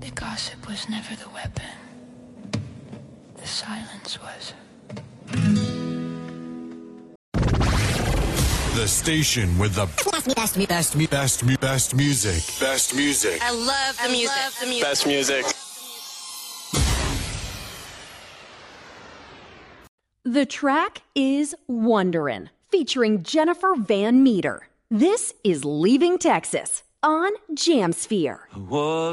The gossip was never the weapon. The silence was. The station with the best music. Best music. I love the music. Best music. The track is Wonderin', featuring Jennifer Van Meter. This is Leaving Texas on Jamsphere.